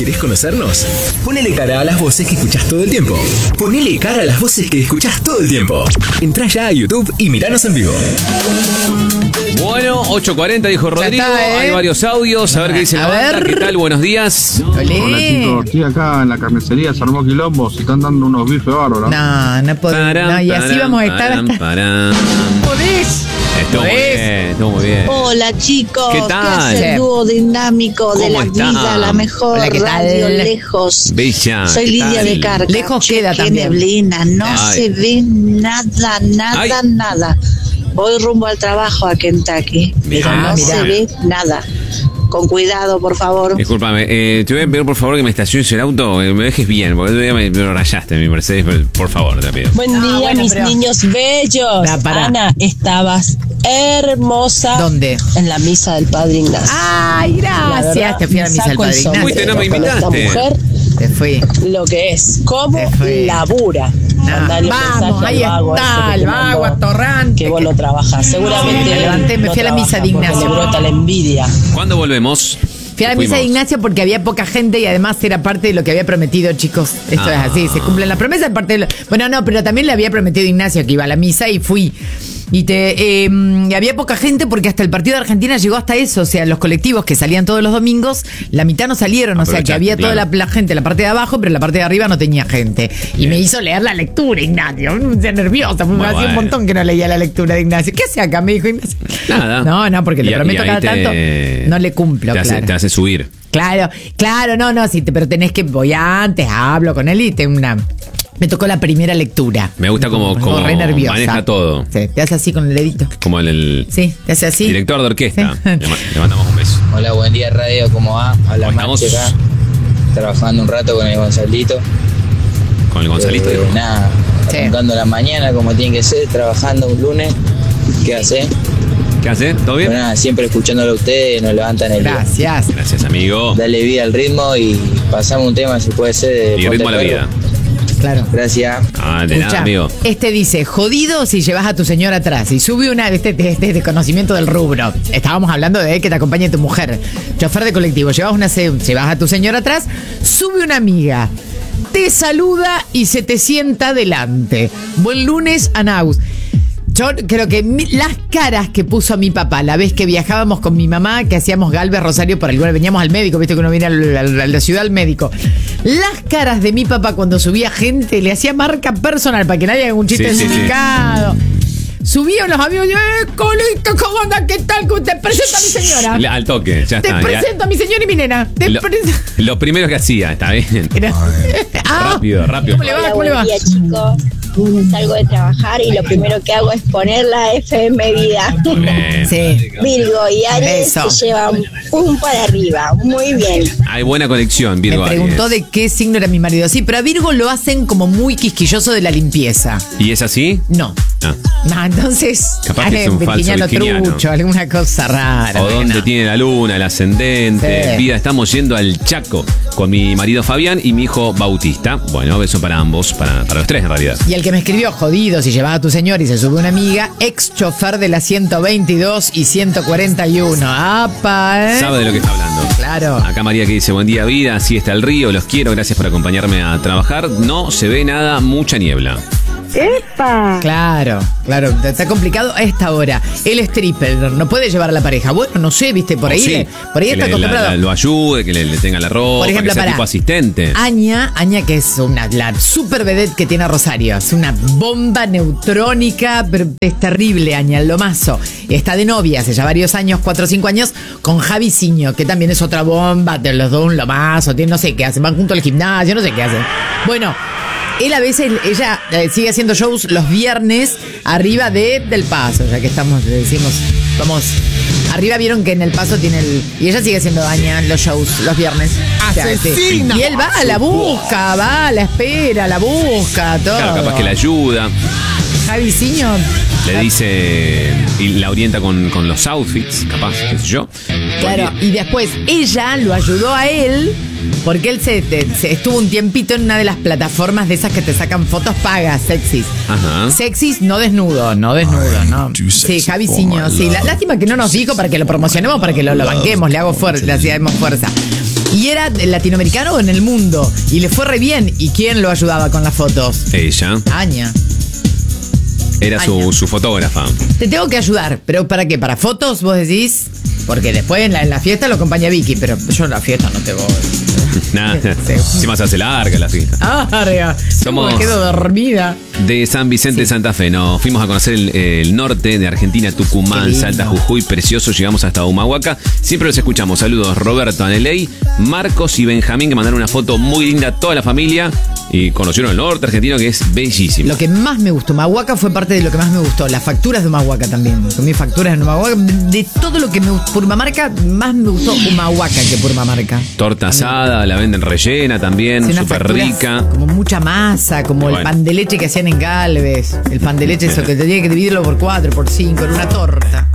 ¿Querés conocernos? Ponele cara a las voces que escuchás todo el tiempo. Ponele cara a las voces que escuchás todo el tiempo. Entrá ya a YouTube y miranos en vivo. Bueno, 8:40 dijo Rodrigo. Hay varios audios. A ver qué dice la banda. ¿Qué tal? Buenos días. Hola chicos, estoy acá en la carnicería, se armó quilombo, se están dando unos bifes bárbaros. No podemos. No, y así vamos a estar hasta... ¿Podés? Estuvo muy bien. Hola chicos, ¿Qué tal? ¿Qué hace el dúo dinámico de la están? vida, la mejor Hola, ¿qué tal? radio lejos? Bella. Soy Lidia de Carca. Lejos queda Qué también. neblina, no Ay. se ve nada, Ay. nada. Voy rumbo al trabajo a Kentucky, pero Mirá, no se ve nada. Con cuidado, por favor. Discúlpame, te voy a pedir por favor que me estaciones el auto, me dejes bien, porque el otro día me lo rayaste en mi Mercedes, por favor, te pido. Buen día, bueno, mis pero- niños bellos. Pará. Ana, estabas hermosa. ¿Dónde? En la misa del Padre Ignacio. Ay, La gracias. verdad, Te fui a la me misa del saco el Padre sombrero Fuiste, no me con esta invitaste. mujer, Te fui. lo que es, cómo Te fui. labura. Mandale un Vamos, mensaje ahí al vago está, ese que el te vago, mandó, atorrante. que vos no trabajás. Seguramente Sí, me levanté, me no fui a la misa trabaja de porque Ignacio. le brota la envidia. ¿Cuándo volvemos? Fui a la misa de Fuimos. Ignacio porque había poca gente y además era parte de lo que había prometido, chicos. Esto es así, se cumplen las promesas, parte de lo... Bueno, no, pero también le había prometido a Ignacio que iba a la misa y fui. Y había poca gente porque hasta el partido de Argentina llegó hasta eso, o sea, los colectivos que salían todos los domingos, la mitad no salieron, o sea, que Aprovechaste, había toda claro. la gente en la parte de abajo, pero en la parte de arriba no tenía gente. Y Bien. me hizo leer la lectura, Ignacio, me puse nerviosa, me hacía bueno. un montón que no leía la lectura de Ignacio. ¿Qué hace acá? Me dijo Ignacio. Nada. No, porque le Y- prometo y ahí cada tanto, no le cumplo, te claro. te hace subir. Claro, no, sí, pero tenés que, voy antes, hablo con él y me tocó la primera lectura. Me gusta como re nerviosa. maneja todo. Sí, te hace así con el dedito. Como el Sí, te hace así. director de orquesta. Sí. Le mandamos un beso. Hola, buen día radio, ¿cómo va? Habla ¿Cómo Machi estamos? acá, trabajando un rato con el Gonzalito. Con el Gonzalito. digo. Nada, Sí. arrancando la mañana como tiene que ser, trabajando un lunes. ¿Qué hace? ¿Qué hace? ¿Todo bien? Pero nada, siempre escuchándolo a ustedes, nos levantan el día. Gracias. Gracias, amigo. Dale vida al ritmo y pasamos un tema si puede ser de Y ritmo a la Ponte vida. Perro. Claro. Gracias. Ah, de nada, Escuchá, amigo. este dice, jodido si llevas a tu señor atrás. Y sube una, este conocimiento del rubro. Estábamos hablando de que te acompañe tu mujer. Chofer de colectivo, llevas a tu señor atrás, sube una amiga, te saluda y se te sienta adelante. Buen lunes, Anaus. Yo creo que las caras que puso a mi papá la vez que viajábamos con mi mamá, que hacíamos Galvez, Rosario, por alguna, veníamos al médico, viste que uno viene a la ciudad al médico. Las caras de mi papá cuando subía gente, le hacía marca personal para que nadie haga un chiste Sí, sí, sí. delicado. Subían los amigos, colito, ¿cómo anda? ¿Qué tal? Te presento a mi señora. Al toque, ya Te está. presento a mi señora y mi nena. Lo primero que hacía, está bien. Rápido. ¿Cómo le va? Hola, ¿Cómo le va? buen día, chicos. Salgo de trabajar y lo primero que hago es poner la FM Vida. Muy bien. Sí. Virgo y Aries Eso. se llevan pum para arriba. Muy bien. Hay buena conexión, Me Virgo. preguntó Aries. de qué signo era mi marido. Sí, pero a Virgo lo hacen como muy quisquilloso de la limpieza. ¿Y es así? No. Ah. No, entonces. Capaz que es un falso virginiano virginiano. trucho, alguna cosa rara. O dónde no. tiene la luna, el ascendente. Sí. Vida, estamos yendo al Chaco con mi marido Fabián y mi hijo Bautista. Bueno, beso para ambos, para los tres en realidad. Y el que me escribió, jodido, si llevas a tu señor y se sube una amiga, ex chofer de la 122 y 141. ¡Apa! Sabe de lo que está hablando. Claro. Acá María que dice, buen día vida, así está el río, los quiero, gracias por acompañarme a trabajar. No se ve nada, mucha niebla. Claro, está complicado a esta hora. El stripper no puede llevar a la pareja. Bueno, no sé, viste, por ahí, Sí, por ahí que está le- acostumbrado. lo ayude, que le tenga la ropa, Por ejemplo, que sea pará. tipo asistente. Aña, que es la super vedette que tiene Rosario. Es una bomba neutrónica, pero es terrible, Aña, el lomazo. Está de novia hace ya varios años, 4 o 5 años, con Javi Siño, que también es otra bomba, de los dos un lomazo, tiene no sé qué hacen, van juntos al gimnasio, no sé qué hacen. Bueno, él a veces, ella sigue haciendo shows los viernes arriba del Paso, ya que estamos, le decimos, vamos, arriba vieron que en el Paso tiene y ella sigue haciendo Aña los shows los viernes. O sea, ¡Asesina! y él va, la busca, la espera, la busca, todo. Claro, capaz que la ayuda, Javi Siño. le dice y la orienta con los outfits, capaz, qué sé yo. Claro, y después ella lo ayudó a él porque él se estuvo un tiempito en una de las plataformas de esas que te sacan fotos pagas, sexys. Ajá. Sexys, no desnudo, no. Sí, Javi Siño, sí. Lástima que no nos dijo para que lo promocionemos, para que lo banquemos, le hacemos fuerza. Y era latinoamericano en el mundo. Y le fue re bien. ¿Y quién lo ayudaba con las fotos? Ella. Aña. Era su fotógrafa. Te tengo que ayudar. ¿Pero para qué? ¿Para fotos vos decís? Porque después en la fiesta lo acompaña Vicky. Pero yo en la fiesta no te voy. Nada. Encima se hace larga la fiesta. Me quedo dormida. De San Vicente de Santa Fe. Nos fuimos a conocer el norte de Argentina, Tucumán, Salta, Jujuy. Precioso. Llegamos hasta Humahuaca. Siempre los escuchamos. Saludos Roberto, Aneley, Marcos y Benjamín, que mandaron una foto muy linda a toda la familia. Y conocieron el norte argentino, que es bellísimo. Lo que más me gustó, Humahuaca fue parte de lo que más me gustó. Las facturas de Humahuaca también. Comí facturas en Humahuaca. De todo lo que me gustó, Purmamarca, más me gustó Humahuaca que Purmamarca. Torta asada, la venden rellena también, súper rica. Como mucha masa, como el pan de leche que hacían en Galvez. El pan de leche, eso que tenía que dividirlo por 4, por 5, en una torta.